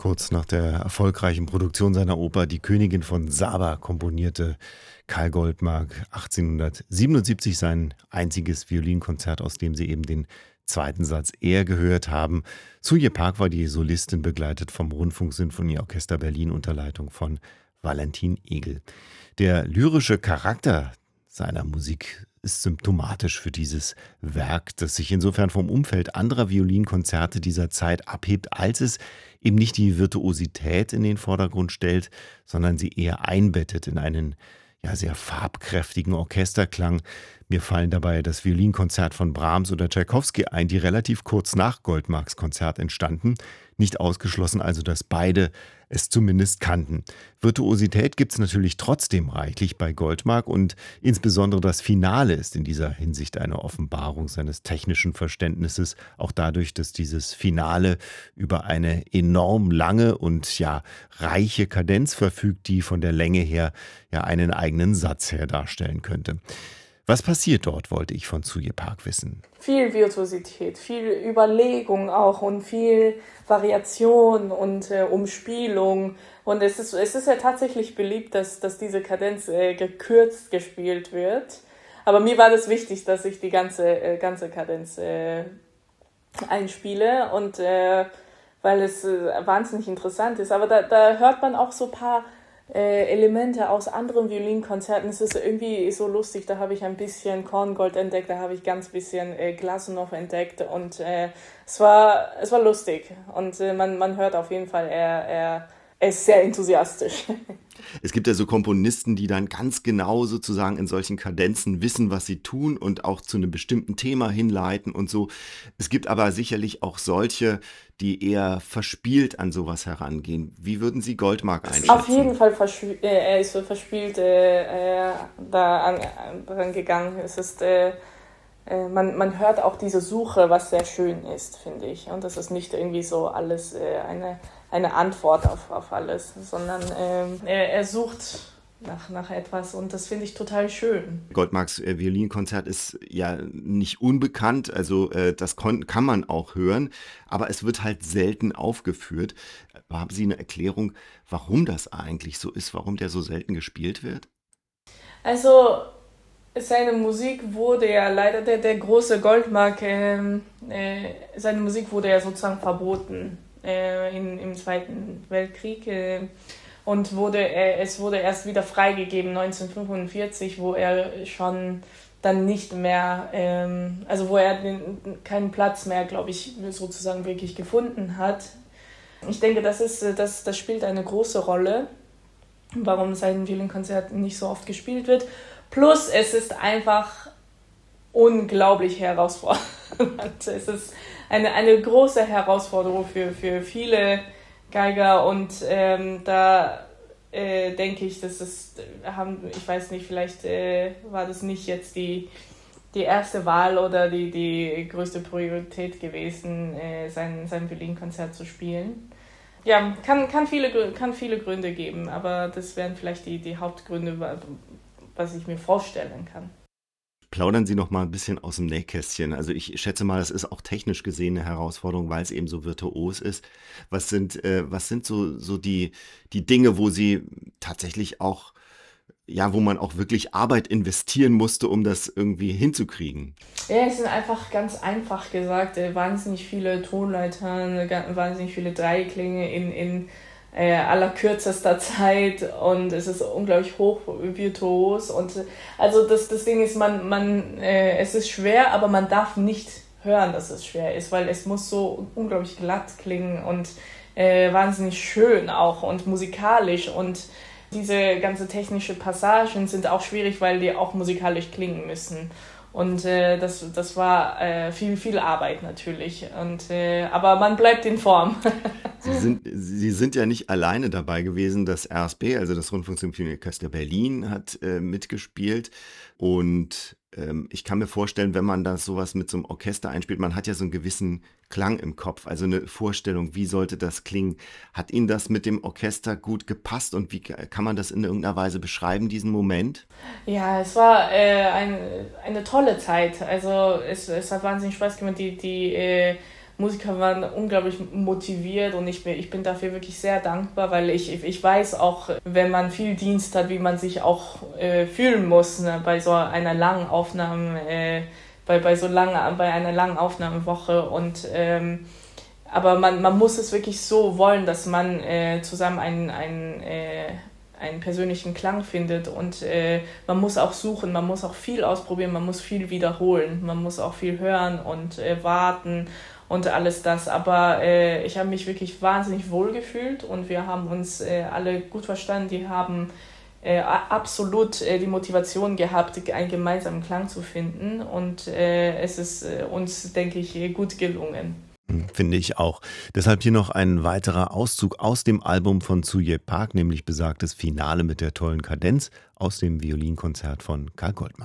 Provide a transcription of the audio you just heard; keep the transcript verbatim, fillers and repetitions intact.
Kurz nach der erfolgreichen Produktion seiner Oper Die Königin von Saba komponierte Karl Goldmark achtzehnhundertsiebenundsiebzig sein einziges Violinkonzert, aus dem Sie eben den zweiten Satz eher gehört haben. Suje Park war die Solistin, begleitet vom Rundfunksinfonieorchester Berlin unter Leitung von Valentin Egel. Der lyrische Charakter seiner Musik ist symptomatisch für dieses Werk, das sich insofern vom Umfeld anderer Violinkonzerte dieser Zeit abhebt, als es eben nicht die Virtuosität in den Vordergrund stellt, sondern sie eher einbettet in einen ja, sehr farbkräftigen Orchesterklang. Mir fallen dabei das Violinkonzert von Brahms oder Tschaikowski ein, die relativ kurz nach Goldmarks Konzert entstanden. Nicht ausgeschlossen also, dass beide es zumindest kannten. Virtuosität gibt es natürlich trotzdem reichlich bei Goldmark und insbesondere das Finale ist in dieser Hinsicht eine Offenbarung seines technischen Verständnisses, auch dadurch, dass dieses Finale über eine enorm lange und ja reiche Kadenz verfügt, die von der Länge her ja einen eigenen Satz her darstellen könnte. Was passiert dort, wollte ich von Suje Park wissen. Viel Virtuosität, viel Überlegung auch und viel Variation und äh, Umspielung. Und es ist, es ist ja tatsächlich beliebt, dass, dass diese Kadenz äh, gekürzt gespielt wird. Aber mir war das wichtig, dass ich die ganze, äh, ganze Kadenz äh, einspiele, und äh, weil es äh, wahnsinnig interessant ist. Aber da, da hört man auch so ein paar Äh, Elemente aus anderen Violinkonzerten. Es ist irgendwie so lustig, da habe ich ein bisschen Korngold entdeckt, da habe ich ganz bisschen äh, Glasunow entdeckt, und äh, es war es war lustig, und äh, man, man hört auf jeden Fall, er, er, er ist sehr enthusiastisch. Es gibt ja so Komponisten, die dann ganz genau sozusagen in solchen Kadenzen wissen, was sie tun und auch zu einem bestimmten Thema hinleiten und so. Es gibt aber sicherlich auch solche, die eher verspielt an sowas herangehen. Wie würden Sie Goldmark einschätzen? Auf jeden Fall, verspie- äh, er ist so verspielt äh, äh, da an, dran gegangen. Es ist, äh, äh, man, man hört auch diese Suche, was sehr schön ist, finde ich. Und das ist nicht irgendwie so alles äh, eine eine Antwort auf, auf alles, sondern ähm, er, er sucht nach, nach etwas, und das finde ich total schön. Goldmarks äh, Violinkonzert ist ja nicht unbekannt, also äh, das kon- kann man auch hören, aber es wird halt selten aufgeführt. Haben Sie eine Erklärung, warum das eigentlich so ist, warum der so selten gespielt wird? Also seine Musik wurde ja leider, der, der große Goldmark, ähm, äh, seine Musik wurde ja sozusagen verboten In, im Zweiten Weltkrieg, äh, und wurde, äh, es wurde erst wieder freigegeben neunzehnhundertfünfundvierzig, wo er schon dann nicht mehr, ähm, also wo er den, keinen Platz mehr, glaube ich, sozusagen wirklich gefunden hat. Ich denke, das, ist, das, das spielt eine große Rolle, warum sein Violinkonzert nicht so oft gespielt wird. Plus, es ist einfach unglaublich herausfordernd. Es ist eine, eine große Herausforderung für, für viele Geiger, und ähm, da äh, denke ich, dass es, haben, ich weiß nicht, vielleicht äh, war das nicht jetzt die, die erste Wahl oder die, die größte Priorität gewesen, äh, sein, sein Violinkonzert zu spielen. Ja, kann, kann, viele, kann viele Gründe geben, aber das wären vielleicht die, die Hauptgründe, was ich mir vorstellen kann. Plaudern Sie noch mal ein bisschen aus dem Nähkästchen. Also ich schätze mal, das ist auch technisch gesehen eine Herausforderung, weil es eben so virtuos ist. Was sind, äh, was sind so, so die, die Dinge, wo Sie tatsächlich auch, ja, wo man auch wirklich Arbeit investieren musste, um das irgendwie hinzukriegen? Ja, es sind einfach ganz einfach gesagt, äh, wahnsinnig viele Tonleitern, ga- wahnsinnig viele Dreiklänge in, in äh, allerkürzester Zeit, und es ist unglaublich hoch virtuos, und äh, also das, das Ding ist, man, man, äh, es ist schwer, aber man darf nicht hören, dass es schwer ist, weil es muss so unglaublich glatt klingen und äh, wahnsinnig schön auch und musikalisch, und diese ganze technische Passagen sind auch schwierig, weil die auch musikalisch klingen müssen. Und äh, das, das war äh, viel, viel Arbeit natürlich. Und, äh, aber man bleibt in Form. Sie sind, Sie sind ja nicht alleine dabei gewesen. Das R S B, also das Rundfunksymphonieorchester Berlin, hat äh, mitgespielt. Und ähm, ich kann mir vorstellen, wenn man das sowas mit so einem Orchester einspielt, man hat ja so einen gewissen Klang im Kopf, also eine Vorstellung, wie sollte das klingen. Hat Ihnen das mit dem Orchester gut gepasst, und wie kann man das in irgendeiner Weise beschreiben, diesen Moment? Ja, es war äh, ein, eine tolle Zeit. Also es, es hat wahnsinnig Spaß gemacht. Die, die äh, Musiker waren unglaublich motiviert und ich bin, ich bin dafür wirklich sehr dankbar, weil ich, ich weiß auch, wenn man viel Dienst hat, wie man sich auch äh, fühlen muss, ne, bei so einer langen Aufnahme, äh, bei, bei so lange, bei einer langen Aufnahmewoche und ähm, aber man, man muss es wirklich so wollen, dass man äh, zusammen einen, einen, äh, einen persönlichen Klang findet und äh, man muss auch suchen, man muss auch viel ausprobieren, man muss viel wiederholen, man muss auch viel hören und äh, warten und alles das. Aber äh, ich habe mich wirklich wahnsinnig wohl gefühlt und wir haben uns äh, alle gut verstanden, die haben äh, absolut äh, die Motivation gehabt, einen gemeinsamen Klang zu finden und äh, es ist äh, uns, denke ich, gut gelungen. Finde ich auch. Deshalb hier noch ein weiterer Auszug aus dem Album von Tsuye Park, nämlich besagtes Finale mit der tollen Kadenz aus dem Violinkonzert von Karl Goldmark.